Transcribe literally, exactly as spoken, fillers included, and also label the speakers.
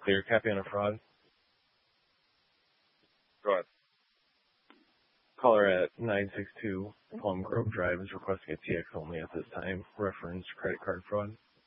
Speaker 1: Clear copy on a fraud.
Speaker 2: Go ahead.
Speaker 1: Caller at nine six two Plum Grove Drive is requesting a T X only at this time. Reference credit card fraud.